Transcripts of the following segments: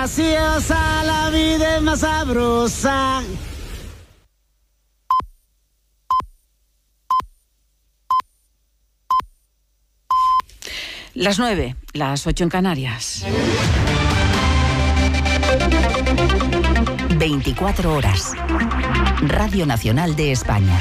graciosa, la vida es más sabrosa. Las 9, las 8 en Canarias. 24 horas. Radio Nacional de España.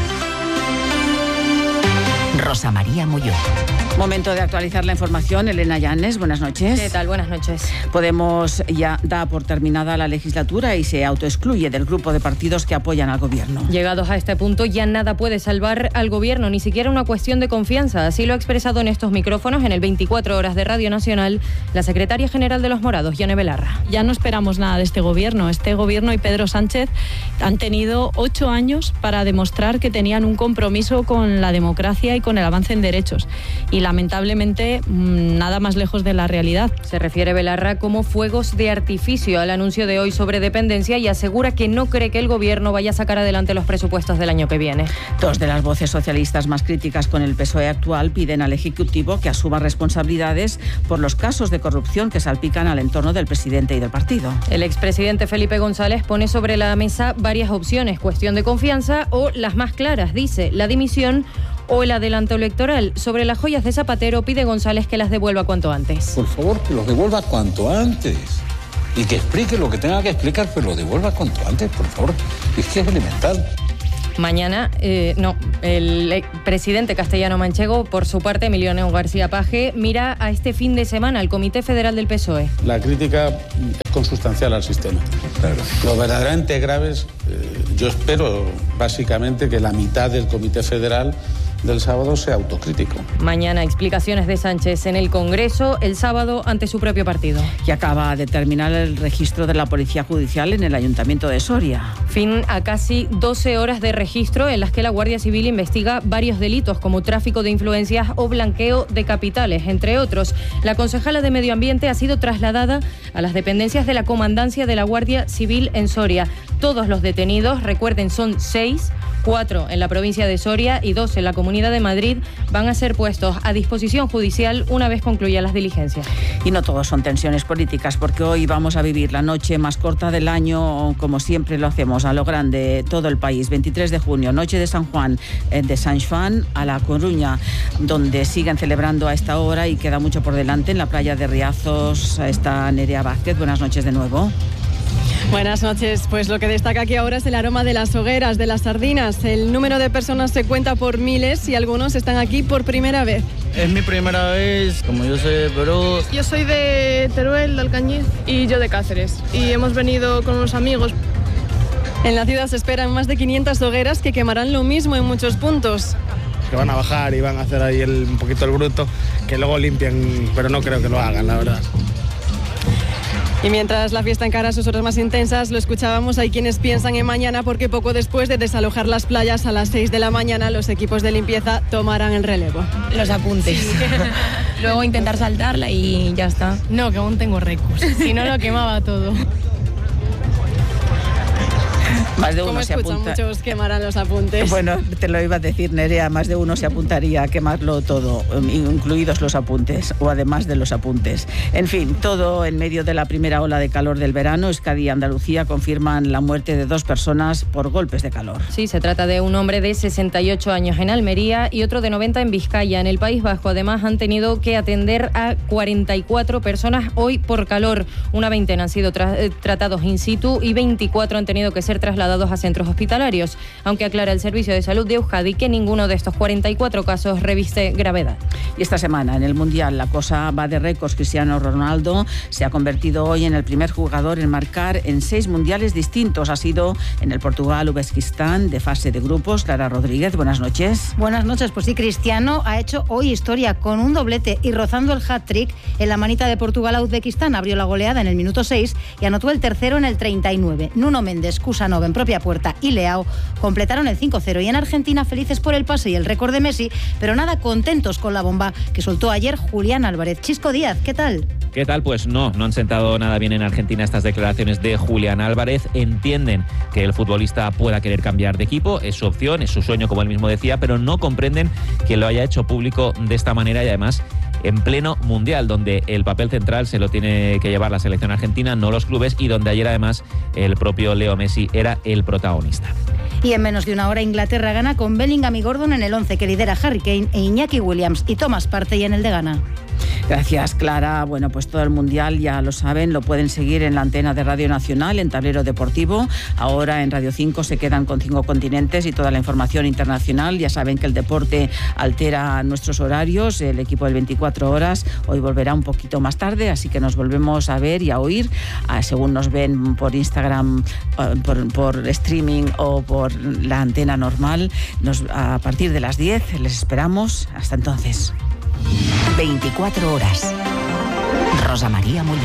Rosa María Molló. Momento de actualizar la información. Elena Llanes, buenas noches. ¿Qué tal? Buenas noches. Podemos ya da por terminada la legislatura y se autoexcluye del grupo de partidos que apoyan al gobierno. Llegados a este punto, ya nada puede salvar al gobierno, ni siquiera una cuestión de confianza. Así lo ha expresado en estos micrófonos, en el 24 horas de Radio Nacional, la secretaria general de Los Morados, Yone Belarra. Ya no esperamos nada de este gobierno. Este gobierno y Pedro Sánchez han tenido 8 años para demostrar que tenían un compromiso con la democracia y con el avance en derechos. Y lamentablemente nada más lejos de la realidad. Se refiere Belarra como fuegos de artificio al anuncio de hoy sobre dependencia y asegura que no cree que el gobierno vaya a sacar adelante los presupuestos del año que viene. Dos de las voces socialistas más críticas con el PSOE actual piden al Ejecutivo que asuma responsabilidades por los casos de corrupción que salpican al entorno del presidente y del partido. El expresidente Felipe González pone sobre la mesa varias opciones, cuestión de confianza o las más claras, dice, la dimisión o el adelanto electoral. Sobre las joyas de Zapatero pide González que las devuelva cuanto antes. Por favor, que los devuelva cuanto antes. Y que explique lo que tenga que explicar, pero lo devuelva cuanto antes, por favor. Es que es elemental. Mañana, el presidente castellano-manchego, por su parte, Emiliano García Paje, mira a este fin de semana al Comité Federal del PSOE. La crítica es consustancial al sistema. Claro. Lo verdaderamente grave es, yo espero básicamente que la mitad del Comité Federal del sábado sea autocrítico. Mañana explicaciones de Sánchez en el Congreso, el sábado ante su propio partido. Y acaba de terminar el registro de la Policía Judicial en el Ayuntamiento de Soria. Fin a casi 12 horas de registro en las que la Guardia Civil investiga varios delitos como tráfico de influencias o blanqueo de capitales, entre otros. La concejala de Medio Ambiente ha sido trasladada a las dependencias de la Comandancia de la Guardia Civil en Soria. Todos los detenidos, recuerden, son 6, 4 en la provincia de Soria y 2 en la Comunidad de Madrid, van a ser puestos a disposición judicial una vez concluyan las diligencias. Y no todos son tensiones políticas, porque hoy vamos a vivir la noche más corta del año, como siempre lo hacemos, a lo grande, todo el país. 23 de junio, noche de San Juan, de San Juan a La Coruña, donde siguen celebrando a esta hora y queda mucho por delante. En la playa de Riazos está Nerea Vázquez. Buenas noches de nuevo. Buenas noches. Pues lo que destaca aquí ahora es el aroma de las hogueras, de las sardinas. El número de personas se cuenta por miles y algunos están aquí por primera vez. Es mi primera vez, como yo sé, pero... Yo soy de Teruel, de Alcañiz, y yo de Cáceres. Y hemos venido con unos amigos. En la ciudad se esperan más de 500 hogueras que quemarán lo mismo en muchos puntos. Que van a bajar y van a hacer ahí un poquito el bruto, que luego limpian, pero no creo que lo hagan, la verdad. Y mientras la fiesta encara sus horas más intensas, lo escuchábamos, hay quienes piensan en mañana porque poco después de desalojar las playas a las 6 de la mañana, los equipos de limpieza tomarán el relevo. Los apuntes. Sí. Luego intentar saltarla y ya está. No, que aún tengo récords. Si no, lo quemaba todo. Más de uno se apunta. Muchos quemarán los apuntes. Bueno, te lo iba a decir, Nerea, más de uno se apuntaría a quemarlo todo, incluidos los apuntes, o además de los apuntes. En fin, todo en medio de la primera ola de calor del verano. Euskadi y Andalucía confirman la muerte de 2 personas por golpes de calor. Sí, se trata de un hombre de 68 años en Almería y otro de 90 en Vizcaya. En el País Vasco, además, han tenido que atender a 44 personas hoy por calor. Una veintena han sido tratados in situ y 24 han tenido que ser trasladados a centros hospitalarios, aunque aclara el Servicio de Salud de Euskadi que ninguno de estos 44 casos reviste gravedad. Y esta semana en el Mundial la cosa va de récords. Cristiano Ronaldo se ha convertido hoy en el primer jugador en marcar en 6 mundiales distintos. Ha sido en el Portugal-Uzbekistán de fase de grupos. Clara Rodríguez, buenas noches. Buenas noches. Pues sí, Cristiano ha hecho hoy historia con un doblete y rozando el hat-trick en la manita de Portugal a Uzbekistán. Abrió la goleada en el minuto 6 y anotó el tercero en el 39. Nuno Méndez, Kusanov en propia puerta y Leao completaron el 5-0. Y en Argentina, felices por el pase y el récord de Messi, pero nada contentos con la bomba que soltó ayer Julián Álvarez. Chisco Díaz, ¿qué tal? ¿Qué tal? Pues no han sentado nada bien en Argentina estas declaraciones de Julián Álvarez. Entienden que el futbolista pueda querer cambiar de equipo, es su opción, es su sueño, como él mismo decía, pero no comprenden que lo haya hecho público de esta manera y además en pleno Mundial, donde el papel central se lo tiene que llevar la selección argentina, no los clubes, y donde ayer además el propio Leo Messi era el protagonista. Y en menos de una hora Inglaterra gana con Bellingham y Gordon en el 11 que lidera Harry Kane e Iñaki Williams y Thomas Partey en el de Ghana. Gracias, Clara. Bueno, pues todo el Mundial, ya lo saben, lo pueden seguir en la antena de Radio Nacional, en Tablero Deportivo. Ahora en Radio 5 se quedan con 5 continentes y toda la información internacional. Ya saben que el deporte altera nuestros horarios. El equipo del 24 horas hoy volverá un poquito más tarde, así que nos volvemos a ver y a oír, según nos ven por Instagram, por streaming o por la antena normal. A partir de las 10 les esperamos. Hasta entonces. 24 horas. Rosa María Molló.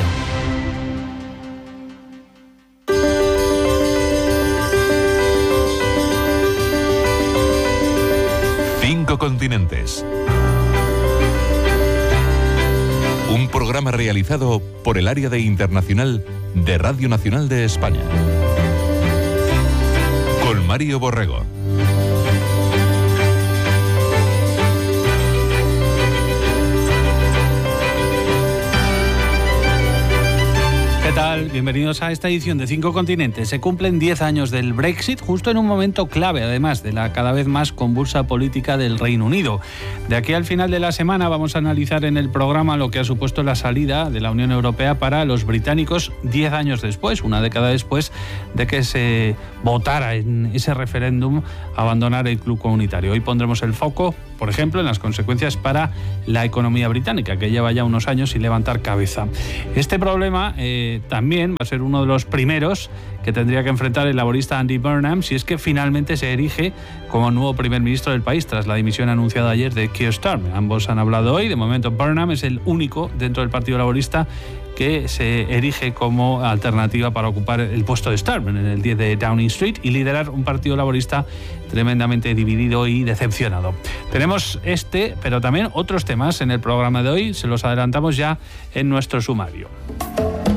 Cinco continentes. Un programa realizado por el área de internacional de Radio Nacional de España. Con Mario Borrego. ¿Qué tal? Bienvenidos a esta edición de 5 continentes. Se cumplen 10 años del Brexit, justo en un momento clave, además de la cada vez más convulsa política del Reino Unido. De aquí al final de la semana vamos a analizar en el programa lo que ha supuesto la salida de la Unión Europea para los británicos 10 años después, una década después de que se votara en ese referéndum abandonar el club comunitario. Hoy pondremos el foco, por ejemplo, en las consecuencias para la economía británica, que lleva ya unos años sin levantar cabeza. Este problema también va a ser uno de los primeros que tendría que enfrentar el laborista Andy Burnham si es que finalmente se erige como nuevo primer ministro del país tras la dimisión anunciada ayer de Keir Starmer. Ambos han hablado hoy. De momento Burnham es el único dentro del Partido Laborista que se erige como alternativa para ocupar el puesto de Starmer en el 10 de Downing Street y liderar un Partido Laborista tremendamente dividido y decepcionado. Tenemos pero también otros temas en el programa de hoy. Se los adelantamos ya en nuestro sumario.